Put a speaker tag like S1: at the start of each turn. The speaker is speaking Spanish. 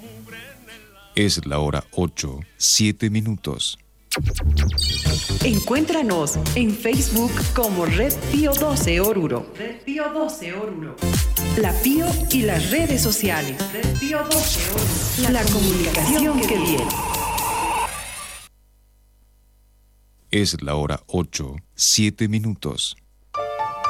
S1: Es la hora 8:07.
S2: Encuéntranos en Facebook como Red Pío 12 Oruro. Red Pío 12 Oruro. La Pío y las redes sociales. Red Pío 12 Oruro. La comunicación que viene.
S1: Es la hora 8:07.